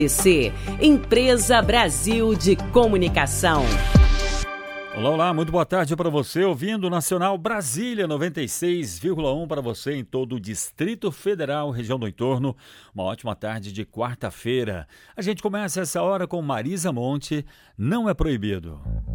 EC, Empresa Brasil de Comunicação. Olá, muito boa tarde para você, ouvindo Nacional Brasília 96,1 para você em todo o Distrito Federal, região do entorno. Uma ótima tarde de quarta-feira. A gente começa essa hora com Marisa Monte, Não é Proibido.